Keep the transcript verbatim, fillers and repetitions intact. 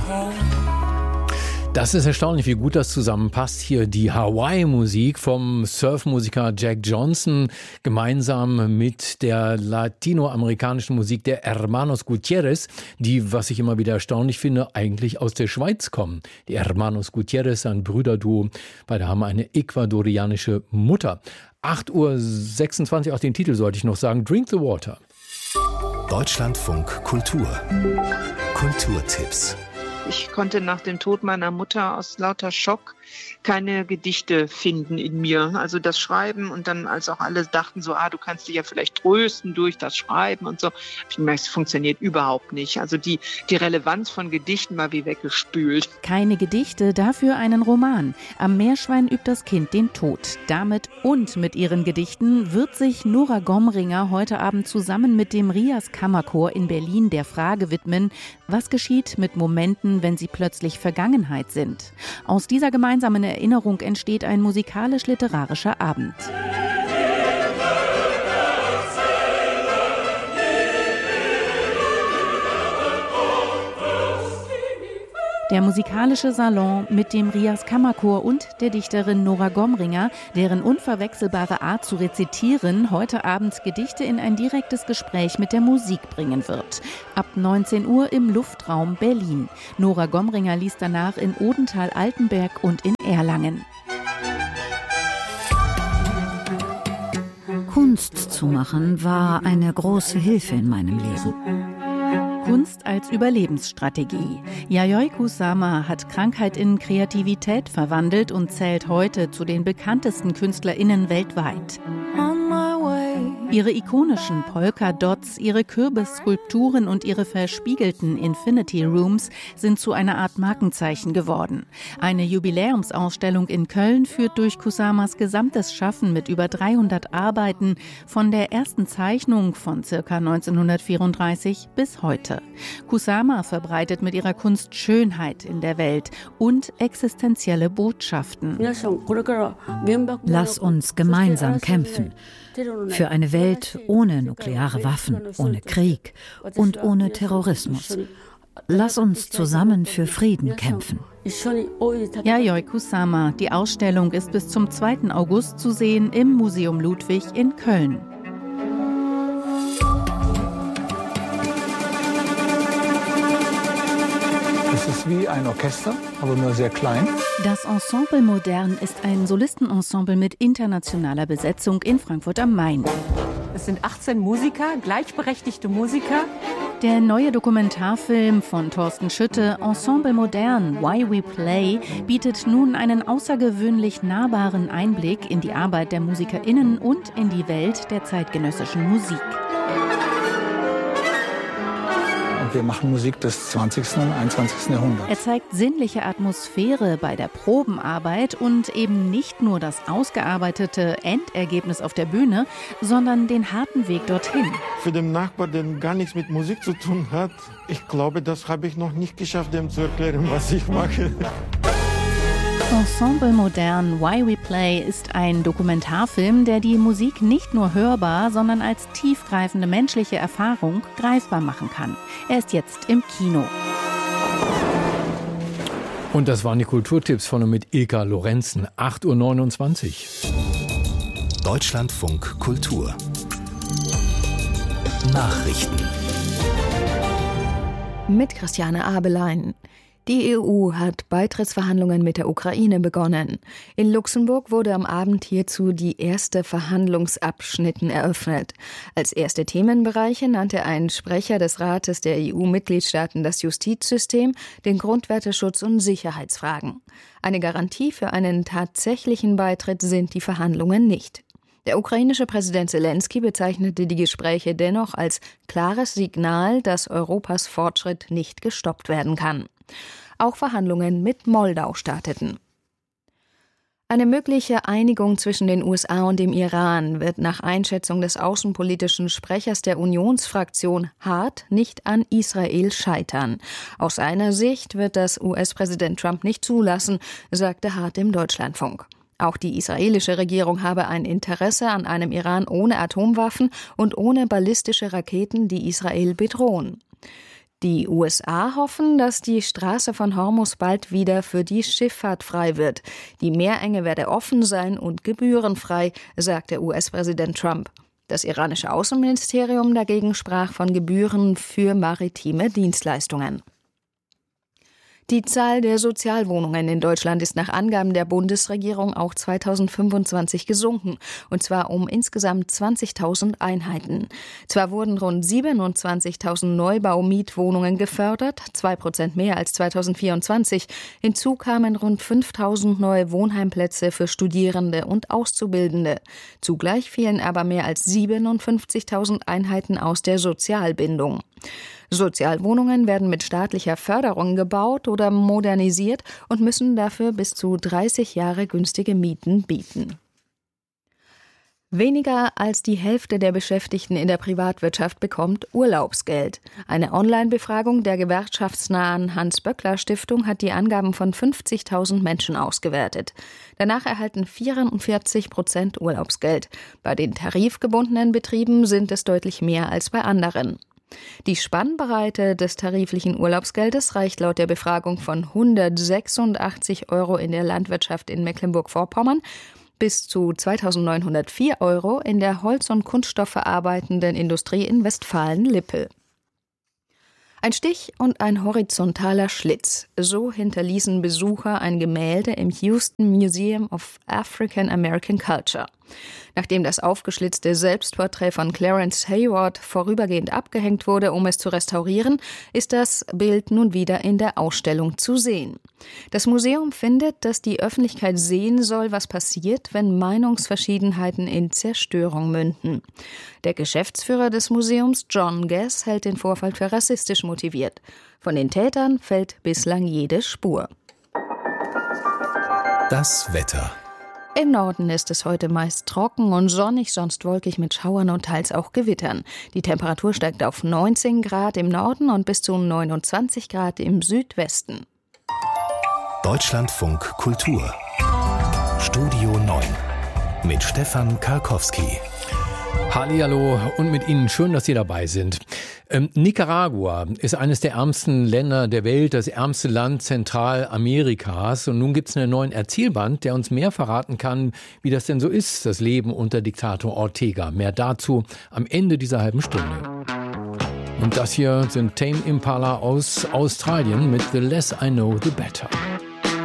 Das ist erstaunlich, wie gut das zusammenpasst. Hier die Hawaii-Musik vom Surfmusiker Jack Johnson gemeinsam mit der latinoamerikanischen Musik der Hermanos Gutierrez, die, was ich immer wieder erstaunlich finde, eigentlich aus der Schweiz kommen. Die Hermanos Gutierrez, ein Brüderduo, beide haben eine ecuadorianische Mutter. acht Uhr sechsundzwanzig, auch den Titel sollte ich noch sagen, Drink the Water. Deutschlandfunk Kultur. Kulturtipps. Ich konnte nach dem Tod meiner Mutter aus lauter Schock keine Gedichte finden in mir. Also das Schreiben und dann, als auch alle dachten so, ah, du kannst dich ja vielleicht trösten durch das Schreiben und so, habe ich gemerkt, es funktioniert überhaupt nicht. Also die, die Relevanz von Gedichten war wie weggespült. Keine Gedichte, dafür einen Roman. Am Meerschwein übt das Kind den Tod. Damit und mit ihren Gedichten wird sich Nora Gomringer heute Abend zusammen mit dem Rias Kammerchor in Berlin der Frage widmen, was geschieht mit Momenten, wenn sie plötzlich Vergangenheit sind. Aus dieser gemeinsamen Erinnerung entsteht ein musikalisch-literarischer Abend. Der musikalische Salon mit dem Rias Kammerchor und der Dichterin Nora Gomringer, deren unverwechselbare Art zu rezitieren heute Abend Gedichte in ein direktes Gespräch mit der Musik bringen wird. Ab neunzehn Uhr im Luftraum Berlin. Nora Gomringer liest danach in Odenthal-Altenberg und in Erlangen. Kunst zu machen war eine große Hilfe in meinem Leben. Kunst als Überlebensstrategie. Yayoi Kusama hat Krankheit in Kreativität verwandelt und zählt heute zu den bekanntesten KünstlerInnen weltweit. Ihre ikonischen Polka-Dots, ihre Kürbisskulpturen und ihre verspiegelten Infinity Rooms sind zu einer Art Markenzeichen geworden. Eine Jubiläumsausstellung in Köln führt durch Kusamas gesamtes Schaffen mit über dreihundert Arbeiten von der ersten Zeichnung von ca. neunzehnhundertvierunddreißig bis heute. Kusama verbreitet mit ihrer Kunst Schönheit in der Welt und existenzielle Botschaften. Lass uns gemeinsam kämpfen. Für eine Welt ohne nukleare Waffen, ohne Krieg und ohne Terrorismus. Lass uns zusammen für Frieden kämpfen. Yayoi Kusama. Die Ausstellung ist bis zum zweiten August zu sehen im Museum Ludwig in Köln. Es ist wie ein Orchester, aber nur sehr klein. Das Ensemble Modern ist ein Solistenensemble mit internationaler Besetzung in Frankfurt am Main. Es sind achtzehn Musiker, gleichberechtigte Musiker. Der neue Dokumentarfilm von Thorsten Schütte, Ensemble Modern, Why We Play, bietet nun einen außergewöhnlich nahbaren Einblick in die Arbeit der MusikerInnen und in die Welt der zeitgenössischen Musik. Wir machen Musik des zwanzigsten und einundzwanzigsten Jahrhunderts. Er zeigt sinnliche Atmosphäre bei der Probenarbeit und eben nicht nur das ausgearbeitete Endergebnis auf der Bühne, sondern den harten Weg dorthin. Für den Nachbar, der gar nichts mit Musik zu tun hat, ich glaube, das habe ich noch nicht geschafft, dem zu erklären, was ich mache. Ensemble Modern, Why We Play ist ein Dokumentarfilm, der die Musik nicht nur hörbar, sondern als tiefgreifende menschliche Erfahrung greifbar machen kann. Er ist jetzt im Kino. Und das waren die Kulturtipps von und mit Ilka Lorenzen. acht Uhr neunundzwanzig. Deutschlandfunk Kultur. Nachrichten. Mit Christiane Abelein. Die E U hat Beitrittsverhandlungen mit der Ukraine begonnen. In Luxemburg wurde am Abend hierzu die erste Verhandlungsabschnitten eröffnet. Als erste Themenbereiche nannte ein Sprecher des Rates der E U-Mitgliedstaaten das Justizsystem, den Grundwerteschutz und Sicherheitsfragen. Eine Garantie für einen tatsächlichen Beitritt sind die Verhandlungen nicht. Der ukrainische Präsident Selenskyj bezeichnete die Gespräche dennoch als klares Signal, dass Europas Fortschritt nicht gestoppt werden kann. Auch Verhandlungen mit Moldau starteten. Eine mögliche Einigung zwischen den U S A und dem Iran wird nach Einschätzung des außenpolitischen Sprechers der Unionsfraktion Hart nicht an Israel scheitern. Aus seiner Sicht wird das U S-Präsident Trump nicht zulassen, sagte Hart im Deutschlandfunk. Auch die israelische Regierung habe ein Interesse an einem Iran ohne Atomwaffen und ohne ballistische Raketen, die Israel bedrohen. Die U S A hoffen, dass die Straße von Hormuz bald wieder für die Schifffahrt frei wird. Die Meerenge werde offen sein und gebührenfrei, sagte U S-Präsident Trump. Das iranische Außenministerium dagegen sprach von Gebühren für maritime Dienstleistungen. Die Zahl der Sozialwohnungen in Deutschland ist nach Angaben der Bundesregierung auch zweitausendfünfundzwanzig gesunken, und zwar um insgesamt zwanzigtausend Einheiten. Zwar wurden rund siebenundzwanzigtausend Neubau-Mietwohnungen gefördert, zwei Prozent mehr als zweitausendvierundzwanzig. Hinzu kamen rund fünftausend neue Wohnheimplätze für Studierende und Auszubildende. Zugleich fielen aber mehr als siebenundfünfzigtausend Einheiten aus der Sozialbindung. Sozialwohnungen werden mit staatlicher Förderung gebaut oder modernisiert und müssen dafür bis zu dreißig Jahre günstige Mieten bieten. Weniger als die Hälfte der Beschäftigten in der Privatwirtschaft bekommt Urlaubsgeld. Eine Online-Befragung der gewerkschaftsnahen Hans-Böckler-Stiftung hat die Angaben von fünfzigtausend Menschen ausgewertet. Danach erhalten vierundvierzig Prozent Urlaubsgeld. Bei den tarifgebundenen Betrieben sind es deutlich mehr als bei anderen. Die Spannbreite des tariflichen Urlaubsgeldes reicht laut der Befragung von hundertsechsundachtzig Euro in der Landwirtschaft in Mecklenburg-Vorpommern bis zu zweitausendneunhundertvier Euro in der Holz- und kunststoffverarbeitenden Industrie in Westfalen-Lippe. Ein Stich und ein horizontaler Schlitz. So hinterließen Besucher ein Gemälde im Houston Museum of African American Culture. Nachdem das aufgeschlitzte Selbstporträt von Clarence Hayward vorübergehend abgehängt wurde, um es zu restaurieren, ist das Bild nun wieder in der Ausstellung zu sehen. Das Museum findet, dass die Öffentlichkeit sehen soll, was passiert, wenn Meinungsverschiedenheiten in Zerstörung münden. Der Geschäftsführer des Museums, John Guess, hält den Vorfall für rassistisch motiviert. Von den Tätern fällt bislang jede Spur. Das Wetter. Im Norden ist es heute meist trocken und sonnig, sonst wolkig mit Schauern und teils auch Gewittern. Die Temperatur steigt auf neunzehn Grad im Norden und bis zu neunundzwanzig Grad im Südwesten. Deutschlandfunk Kultur. Studio neun mit Stefan Karkowski. Hallihallo und mit Ihnen, schön, dass Sie dabei sind. Ähm, Nicaragua ist eines der ärmsten Länder der Welt, das ärmste Land Zentralamerikas. Und nun gibt es einen neuen Erzählband, der uns mehr verraten kann, wie das denn so ist, das Leben unter Diktator Ortega. Mehr dazu am Ende dieser halben Stunde. Und das hier sind Tame Impala aus Australien mit The Less I Know, The Better.